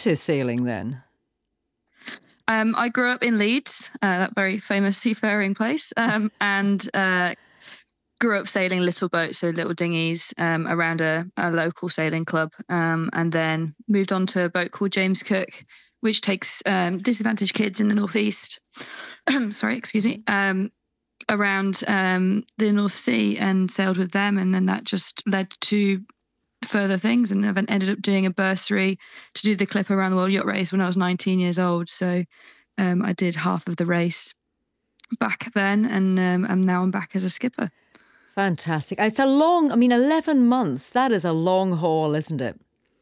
into sailing then? I grew up in Leeds, that very famous seafaring place, and grew up sailing little boats, so little dinghies, around a local sailing club, and then moved on to a boat called James Cook, which takes disadvantaged kids in the northeast. Sorry, excuse me. Around the North Sea and sailed with them, and then that just led to further things, and I've ended up doing a bursary to do the Clipper around the world yacht race when I was 19 years old. So I did half of the race back then, and now I'm back as a skipper. Fantastic. It's a long, 11 months. That is a long haul, isn't it?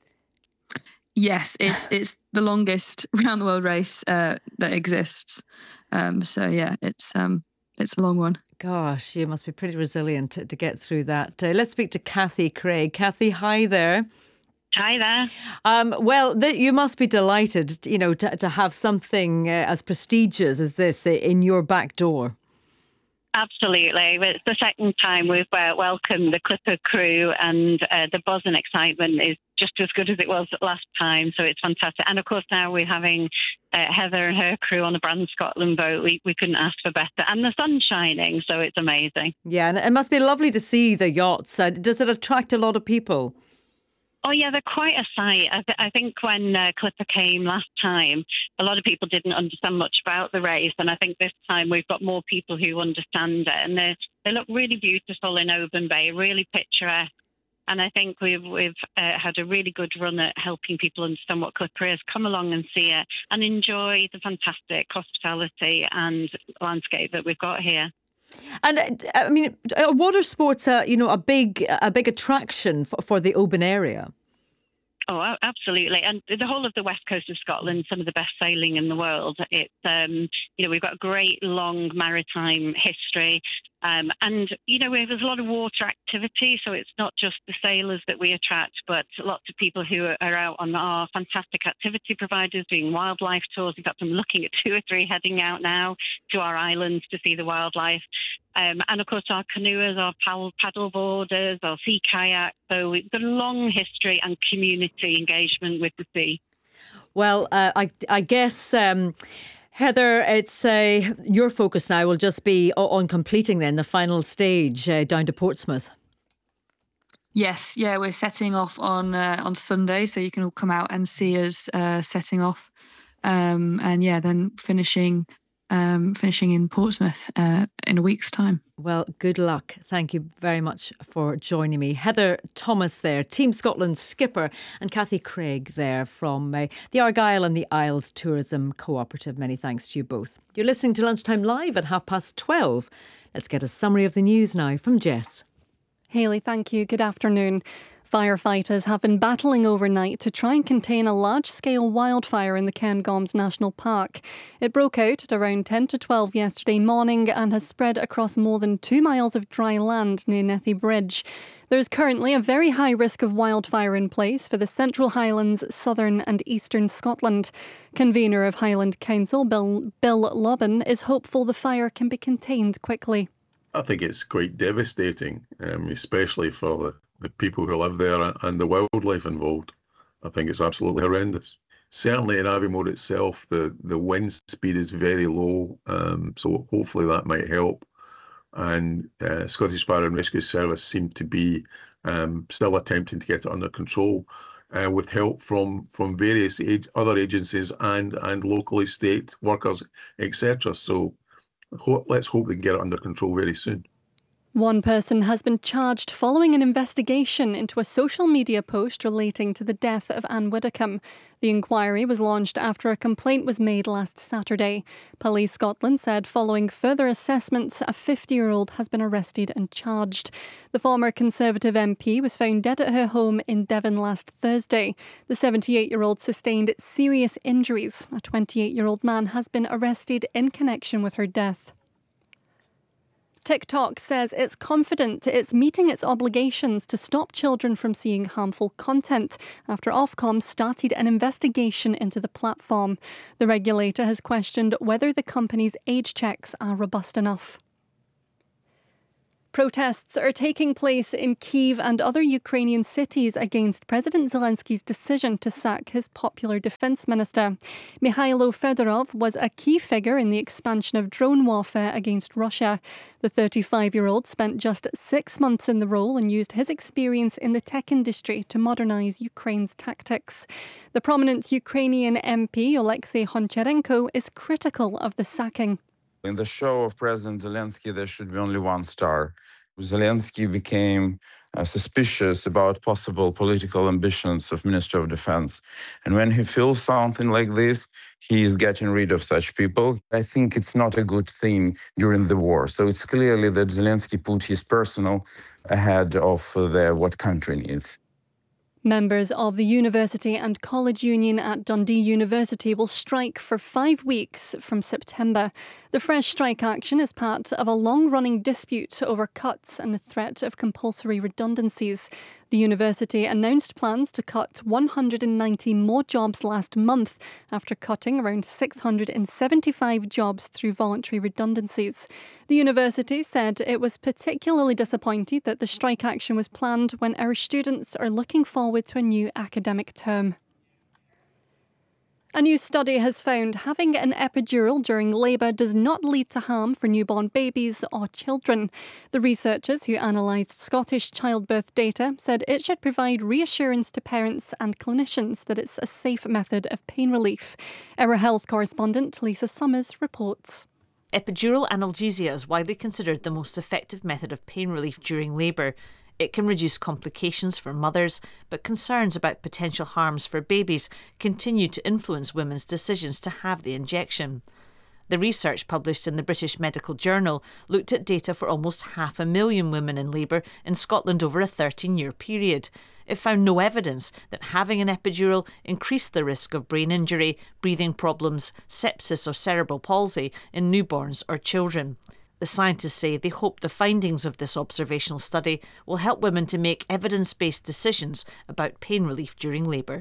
Yes, it's the longest round the world race that exists. So yeah, it's a long one. Gosh, you must be pretty resilient to get through that. Let's speak to Kathy Craig. Kathy, hi there. Hi there. Well, you must be delighted, to have something as prestigious as this in your back door. Absolutely. It's the second time we've welcomed the Clipper crew, and the buzz and excitement is just as good as it was last time. So it's fantastic. And of course, now we're having Heather and her crew on the Brand Scotland boat. We couldn't ask for better. And the sun's shining, so it's amazing. Yeah, and it must be lovely to see the yachts. Does it attract a lot of people? Oh, yeah, they're quite a sight. I think when Clipper came last time, a lot of people didn't understand much about the race. And I think this time we've got more people who understand it. And they look really beautiful in Oban Bay, really picturesque. And I think we've had a really good run at helping people understand what Clipper is, come along and see it, and enjoy the fantastic hospitality and landscape that we've got here. And water sports are, a big attraction for the Oban area. Oh, absolutely. And the whole of the west coast of Scotland, some of the best sailing in the world. It's, we've got a great long maritime history. And, there's a lot of water activity. So it's not just the sailors that we attract, but lots of people who are out on our fantastic activity providers doing wildlife tours. In fact, I'm looking at 2 or 3 heading out now to our islands to see the wildlife. And of course, our canoers, our paddle boarders, our sea kayaks. So we've got a long history and community engagement with the sea. Well, I guess, Heather, it's your focus now will just be on completing then the final stage down to Portsmouth. Yes, yeah, we're setting off on Sunday, so you can all come out and see us setting off, and then finishing in Portsmouth in a week's time. Well, good luck. Thank you very much for joining me. Heather Thomas there, Team Scotland skipper, and Kathy Craig there from the Argyll and the Isles Tourism Cooperative. Many thanks to you both. You're listening to Lunchtime Live at 12:30. Let's get a summary of the news now from Jess. Hayley, thank you. Good afternoon. Firefighters have been battling overnight to try and contain a large-scale wildfire in the Cairngorms National Park. It broke out at around 10 to 12 yesterday morning and has spread across more than 2 miles of dry land near Nethy Bridge. There is currently a very high risk of wildfire in place for the Central Highlands, Southern and Eastern Scotland. Convener of Highland Council, Bill Lobbin, is hopeful the fire can be contained quickly. I think it's quite devastating, especially for the people who live there and the wildlife involved. I think it's absolutely horrendous. Certainly in Aviemore itself, the wind speed is very low, so hopefully that might help. And Scottish Fire and Rescue Service seem to be still attempting to get it under control with help from various other agencies and locally state workers, etc. So let's hope they can get it under control very soon. One person has been charged following an investigation into a social media post relating to the death of Anne Widdecombe. The inquiry was launched after a complaint was made last Saturday. Police Scotland said following further assessments, a 50-year-old has been arrested and charged. The former Conservative MP was found dead at her home in Devon last Thursday. The 78-year-old sustained serious injuries. A 28-year-old man has been arrested in connection with her death. TikTok says it's confident it's meeting its obligations to stop children from seeing harmful content after Ofcom started an investigation into the platform. The regulator has questioned whether the company's age checks are robust enough. Protests are taking place in Kyiv and other Ukrainian cities against President Zelensky's decision to sack his popular defence minister. Mikhailo Fedorov was a key figure in the expansion of drone warfare against Russia. The 35-year-old spent just 6 months in the role and used his experience in the tech industry to modernise Ukraine's tactics. The prominent Ukrainian MP Oleksiy Honcharenko is critical of the sacking. In the show of President Zelensky, there should be only one star. Zelensky became suspicious about possible political ambitions of Minister of Defense. And when he feels something like this, he is getting rid of such people. I think it's not a good thing during the war. So it's clearly that Zelensky put his personal ahead of what country needs. Members of the University and College Union at Dundee University will strike for 5 weeks from September. The fresh strike action is part of a long-running dispute over cuts and the threat of compulsory redundancies. The university announced plans to cut 190 more jobs last month after cutting around 675 jobs through voluntary redundancies. The university said it was particularly disappointed that the strike action was planned when our students are looking forward to a new academic term. A new study has found having an epidural during labour does not lead to harm for newborn babies or children. The researchers who analysed Scottish childbirth data said it should provide reassurance to parents and clinicians that it's a safe method of pain relief. Our health correspondent Lisa Summers reports. Epidural analgesia is widely considered the most effective method of pain relief during labour. It can reduce complications for mothers, but concerns about potential harms for babies continue to influence women's decisions to have the injection. The research published in the British Medical Journal looked at data for almost 500,000 women in labour in Scotland over a 13-year period. It found no evidence that having an epidural increased the risk of brain injury, breathing problems, sepsis or cerebral palsy in newborns or children. The scientists say they hope the findings of this observational study will help women to make evidence-based decisions about pain relief during labour.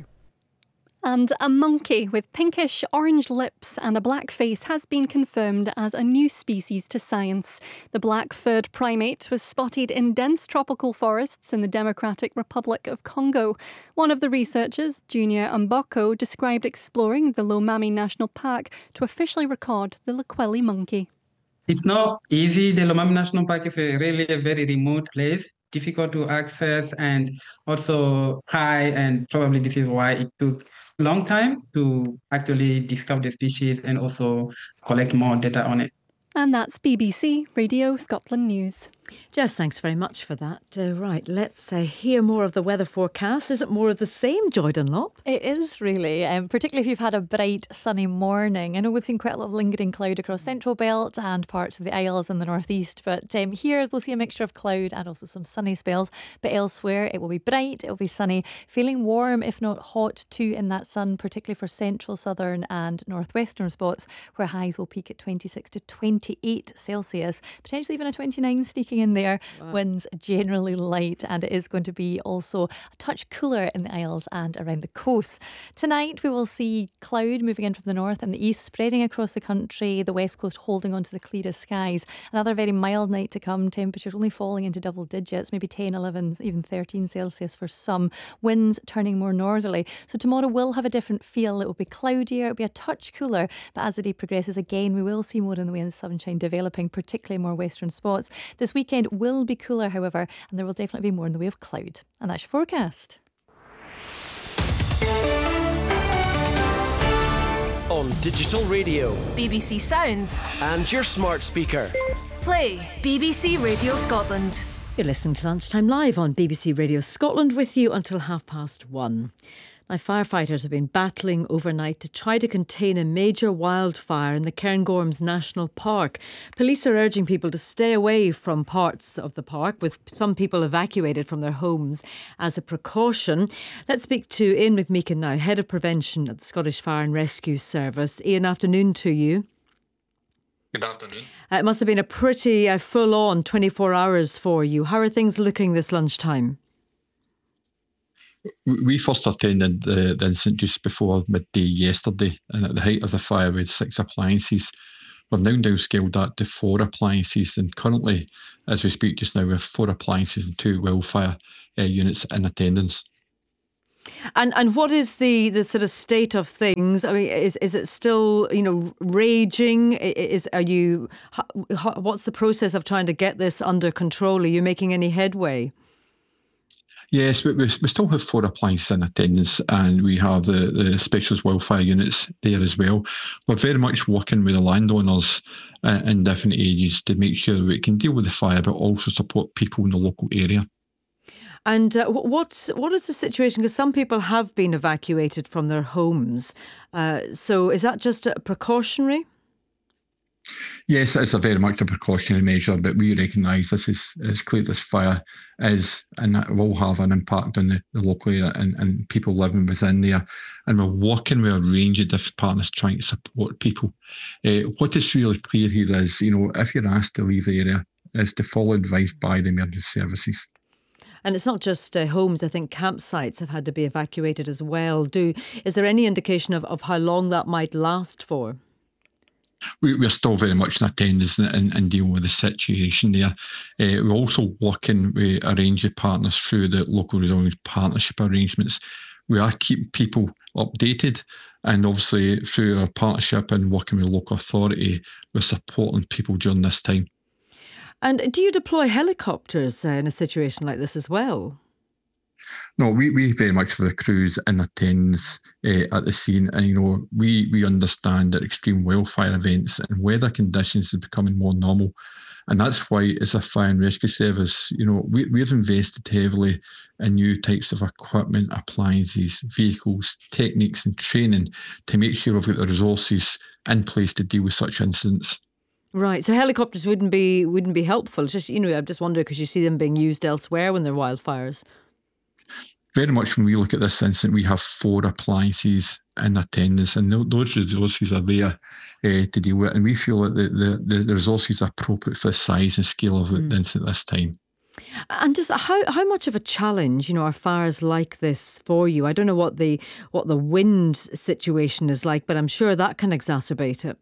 And a monkey with pinkish orange lips and a black face has been confirmed as a new species to science. The black-furred primate was spotted in dense tropical forests in the Democratic Republic of Congo. One of the researchers, Junior Mboko, described exploring the Lomami National Park to officially record the Lekweli monkey. It's not easy. The Lomami National Park is a very remote place, difficult to access and also high, and probably this is why it took a long time to actually discover the species and also collect more data on it. And that's BBC Radio Scotland News. Jess, thanks very much for that. Right, let's hear more of the weather forecast. Is it more of the same, Joy Dunlop? It is really, particularly if you've had a bright sunny morning. I know we've seen quite a lot of lingering cloud across Central Belt and parts of the Isles in the northeast, but here we'll see a mixture of cloud and also some sunny spells. But elsewhere it will be bright, it will be sunny, feeling warm if not hot too in that sun, particularly for central, southern and northwestern spots where highs will peak at 26 to 28 Celsius, potentially even a 29 sneaking in there. Wow. Winds generally light, and it is going to be also a touch cooler in the Isles and around the coast. Tonight we will see cloud moving in from the north and the east, spreading across the country, the west coast holding on to the clearest skies. Another very mild night to come, temperatures only falling into double digits, maybe 10, 11, even 13 Celsius for some. Winds turning more northerly. So tomorrow will have a different feel. It will be cloudier, it will be a touch cooler, but as the day progresses again we will see more in the way of sunshine developing, particularly more western spots. This weekend will be cooler, however, and there will definitely be more in the way of cloud. And that's your forecast. On digital radio, BBC Sounds, and your smart speaker. Play BBC Radio Scotland. You're listening to Lunchtime Live on BBC Radio Scotland with you until 1:30. Now, firefighters have been battling overnight to try to contain a major wildfire in the Cairngorms National Park. Police are urging people to stay away from parts of the park, with some people evacuated from their homes as a precaution. Let's speak to Ian McMeekin now, Head of Prevention at the Scottish Fire and Rescue Service. Ian, afternoon to you. Good afternoon. It must have been a pretty full-on 24 hours for you. How are things looking this lunchtime? We first attended the incident just before midday yesterday, and at the height of the fire we had 6 appliances We've now downscaled that to 4 appliances, and currently, as we speak just now, we have 4 appliances and 2 wildfire units in attendance. And what is the sort of state of things? I mean, is it still, raging? What's the process of trying to get this under control? Are you making any headway? Yes, we still have 4 appliances in attendance, and we have the specialist wildfire units there as well. We're very much working with the landowners in different areas to make sure we can deal with the fire, but also support people in the local area. And what is the situation? Because some people have been evacuated from their homes. So is that just a precautionary? Yes, it's a very much a precautionary measure, but we recognise this is clear this fire is, and it will have an impact on the local area and people living within there. And we're working with a range of different partners trying to support people. What is really clear here is, if you're asked to leave the area, is to follow advice by the emergency services. And it's not just homes. I think campsites have had to be evacuated as well. Is there any indication of how long that might last for? We're still very much in attendance and dealing with the situation there. We're also working with a range of partners through the local resilience partnership arrangements. We are keeping people updated, and obviously through our partnership and working with local authority, we're supporting people during this time. And do you deploy helicopters in a situation like this as well? No, we very much have the crews in attendance at the scene, and we understand that extreme wildfire events and weather conditions are becoming more normal, and that's why as a fire and rescue service, we've invested heavily in new types of equipment, appliances, vehicles, techniques, and training to make sure we've got the resources in place to deal with such incidents. Right, so helicopters wouldn't be helpful. Just I just wonder because you see them being used elsewhere when there are wildfires. Very much when we look at this incident, we have 4 appliances in attendance, and those resources are there to deal with it. And we feel that the resources are appropriate for the size and scale of the incident this time. And just how much of a challenge, are fires like this for you? I don't know what the wind situation is like, but I'm sure that can exacerbate it.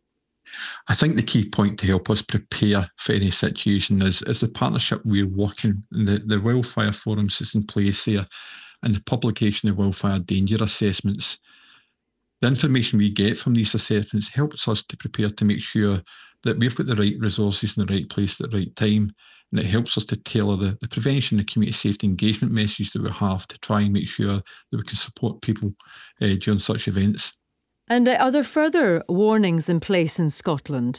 I think the key point to help us prepare for any situation is the partnership we're working, the wildfire forums is in place there, and the publication of wildfire danger assessments. The information we get from these assessments helps us to prepare to make sure that we've got the right resources in the right place at the right time, and it helps us to tailor the prevention and community safety engagement message that we have to try and make sure that we can support people during such events. And are there further warnings in place in Scotland?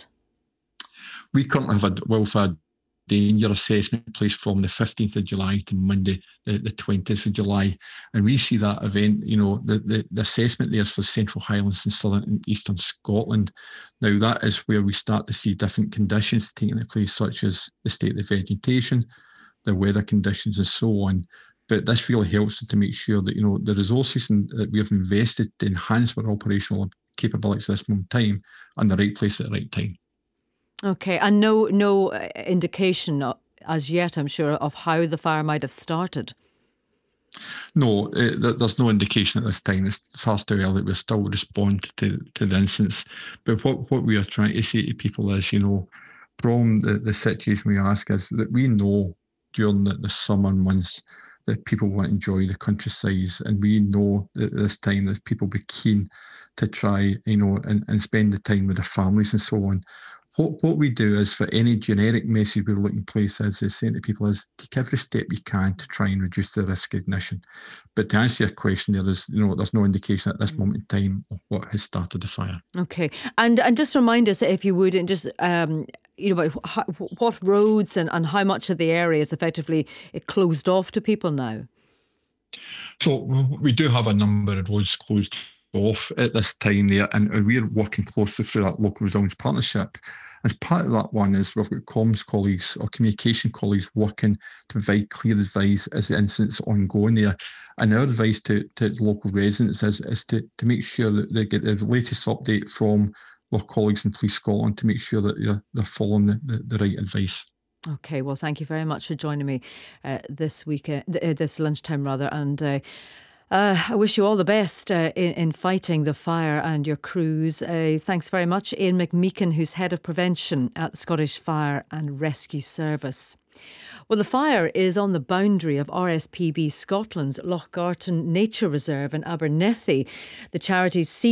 We currently have a wildfire danger assessment in place from the 15th of July to Monday, the 20th of July. And we see that event, the assessment there is for Central Highlands and Southern and Eastern Scotland. Now, that is where we start to see different conditions taking place, such as the state of the vegetation, the weather conditions, and so on. But this really helps to make sure that, the resources that we have invested to enhance our operational capabilities at this moment in time are in the right place at the right time. Okay, and no indication as yet, I'm sure, of how the fire might have started? No, there's no indication at this time. It's far too early. We're still responding to the incidents. But what we are trying to say to people is, from the situation we ask is that we know during the summer months that people want to enjoy the countryside, and we know that this time that people be keen to try, and spend the time with their families and so on. What we do is, for any generic message we're looking to place is saying to people is take every step you can to try and reduce the risk of ignition. But to answer your question, there's no indication at this moment in time of what has started the fire. Okay, and just remind us, if you would, and just about what roads and how much of the area is effectively closed off to people now. So we do have a number of roads closed off at this time there, and we're working closely through that local resilience partnership. As part of that one is we've got comms colleagues or communication colleagues working to provide clear advice as the incident's ongoing there. And our advice to local residents is to make sure that they get the latest update from our colleagues in Police Scotland to make sure that they're following the right advice. Okay, well, thank you very much for joining me this lunchtime, and I wish you all the best in fighting the fire and your crews. Thanks very much, Ian McMeekin, who's Head of Prevention at the Scottish Fire and Rescue Service. Well, the fire is on the boundary of RSPB Scotland's Lochgarten Nature Reserve in Abernethy. The charity's